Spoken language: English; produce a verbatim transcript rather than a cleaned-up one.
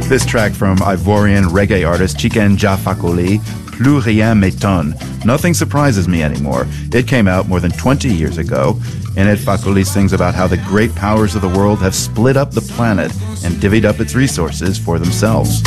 This track from Ivorian reggae artist Chicken Jah Fakoly, Plus Rien M'étonne. Nothing surprises me anymore. It came out more than twenty years ago. In it, Fakoly sings about how the great powers of the world have split up the planet and divvied up its resources for themselves.